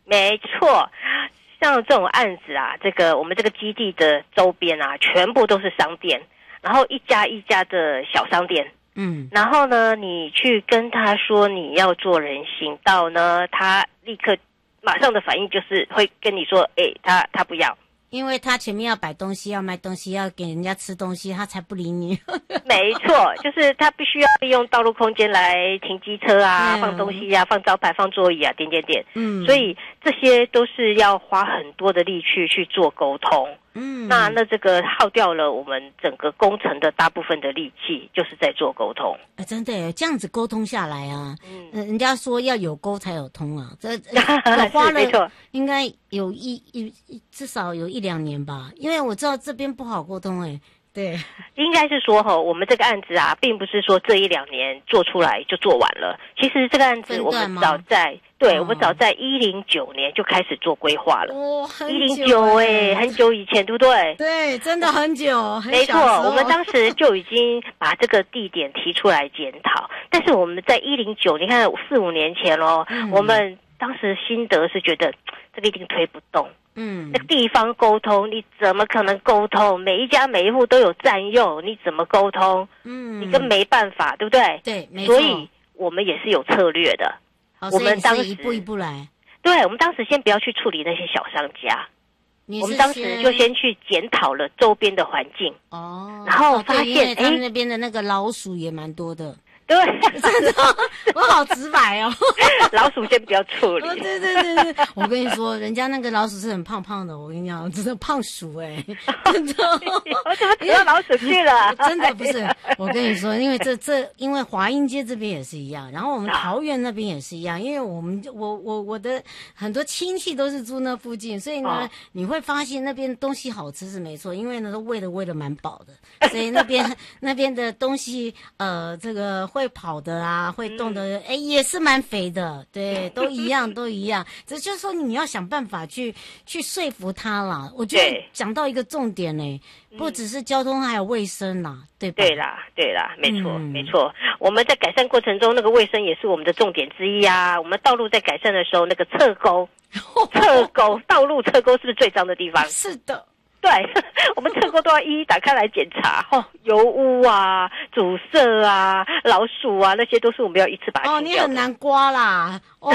没错，像这种案子啊，我们这个基地的周边啊，全部都是商店，然后一家一家的小商店。然后呢，你去跟他说你要做人行道呢，他立刻马上的反应就是会跟你说，他不要。 因为他前面要摆东西，要卖东西，要给人家吃东西，他才不理你。 没错，就是他必须要利用道路空间来停机车啊，放东西啊，放招牌，放座椅啊，点。所以这些都是要花很多的力气去做沟通。那这个耗掉了我们整个工程的大部分的力气，就是在做沟通。 真的耶，这样子沟通下来啊，人家说要有沟才有通啊，这我花了应该有至少有1-2年吧，因为我知道这边不好沟通哎。对， 应该是说我们这个案子啊，并不是说这1-2年做出来就做完了。其实这个案子我们早在我们早在109年就开始做规划了。109很久以前，对不对？ 对，真的很久。 没错，我们当时就已经把这个地点提出来检讨。但是我们在109，你看4-5年前咯，我们当时心得是觉得这个一定推不动。那个地方沟通，你怎么可能沟通？每一家每一户都有占用，你怎么沟通？你更没办法，对不对？ 对，没错。 所以我们也是有策略的。我们当时一步一步来。 对，我们当时先不要去处理那些小商家，我们当时就先去检讨了周边的环境。然后发现他们那边的那个老鼠也蛮多的。 对， 真的，我好直白哦。 老鼠先不要处理。 对，我跟你说，人家那个老鼠是很胖胖的，我跟你讲，真的胖鼠真的。 我怎么扯到老鼠去了？ 真的不是，我跟你说，因为因为华阴街这边也是一样，然后我们桃园那边也是一样，因为我的很多亲戚都是住那附近，所以呢，你会发现那边东西好吃是没错，因为呢都喂得蛮饱的，所以那边的东西这个会跑的啊，会动的，也是蛮肥的，对，都一样。只就是说你要想办法去说服他啦。我觉得讲到一个重点呢，不只是交通，还有卫生啦，对吧？ 对啦，没错。我们在改善过程中，那个卫生也是我们的重点之一啊。我们道路在改善的时候，那个侧沟，道路侧沟是不是最脏的地方？ 是的。 对，我们侧沟都要一一打开来检查，油污啊、阻塞啊、老鼠啊，那些都是我们要一次把它清掉的。 你很难刮啦，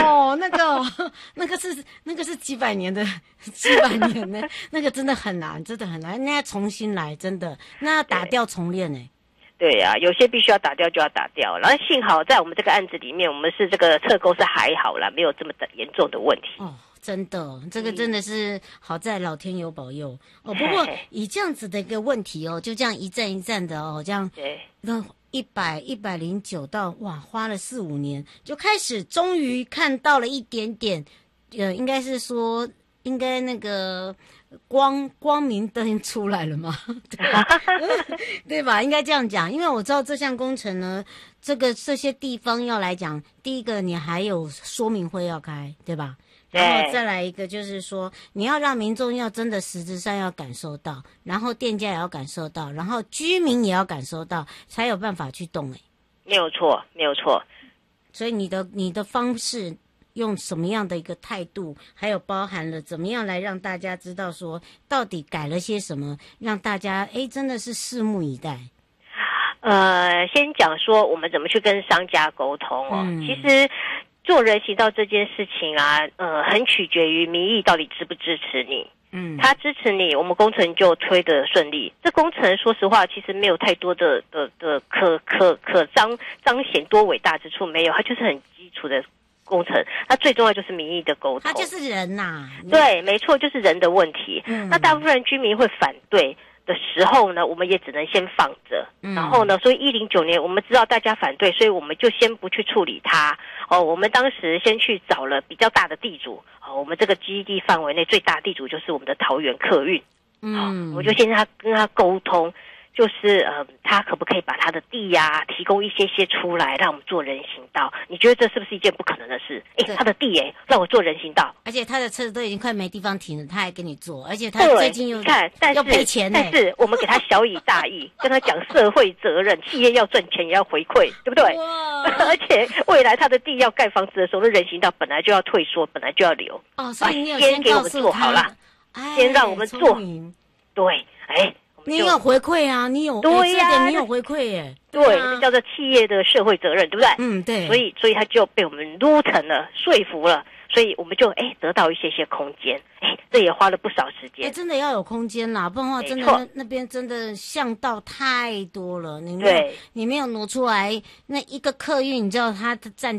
那个是几百年的，那个真的很难，那要重新来，真的，那要打掉重练呢。 对啊，有些必须要打掉就要打掉，然后幸好在我们这个案子里面，我们是这个侧沟是还好啦，没有这么严重的问题。 真的，这个真的是好在老天有保佑不过以这样子的一个问题就这样一站一站的这样那109到花了4-5年，就开始终于看到了一点点，应该是说应该那个光明灯出来了吗？对吧？应该这样讲，因为我知道这项工程呢，这些地方要来讲，第一个你还有说明会要开，对吧？然后再来一个就是说，你要让民众要真的实质上要感受到，然后店家也要感受到，然后居民也要感受到，才有办法去动没有错。 所以你的方式用什么样的一个态度，还有包含了怎么样来让大家知道说到底改了些什么，让大家真的是拭目以待。 先讲说我们怎么去跟商家沟通其实做人行道这件事情啊，很取决于民意到底支不支持你。他支持你，我们工程就推得顺利。这工程说实话，其实没有太多的可彰显多伟大之处，没有，它就是很基础的工程。它最重要就是民意的沟通， 它就是人呐。 对，没错，就是人的问题。那大部分居民会反对的时候呢，我们也只能先放着。然后呢，所以109年我们知道大家反对，所以我们就先不去处理它。我们当时先去找了比较大的地主。我们这个基地范围内最大地主就是我们的桃园客运。我就先跟他沟通， 就是他可不可以把他的地呀提供一些出来，让我们做人行道？你觉得这是不是一件不可能的事？他的地让我做人行道， 而且他的车子都已经快没地方停了，他还给你做，而且他最近又看， 要赔钱呢。 但是我们给他小以大义，跟他讲社会责任，企业要赚钱也要回馈，对不对？而且未来他的地要盖房子的时候，那人行道本来就要退缩，本来就要留。 所以你有先给我们做好了，先让我们做。对， 你有回馈啊，你有对呀， 你有回馈耶。 对，这叫做企业的社会责任，对不对？ 对。 所以他就被我们撸成了，说服了，所以我们就得到一些空间，这也花了不少时间。 真的要有空间啦，不然的话真的那边真的巷道太多了，你没有挪出来，那一个客运你知道它占